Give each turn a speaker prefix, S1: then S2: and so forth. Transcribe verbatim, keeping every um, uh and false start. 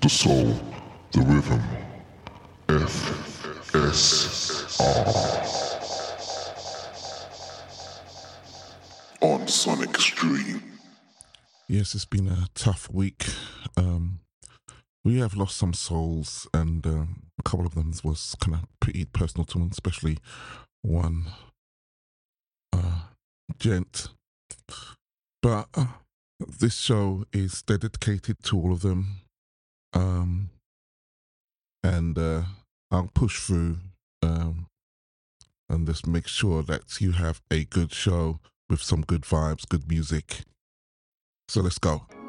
S1: the soul, the rhythm. F S R on Sonic Stream.
S2: Yes, it's been a tough week. Um, we have lost some souls, and um, a couple of them was kind of pretty personal to me, especially one uh, gent. But uh, this show is dedicated to all of them, um, and uh, I'll push through um, and just make sure that you have a good show with some good vibes, good music. So let's go.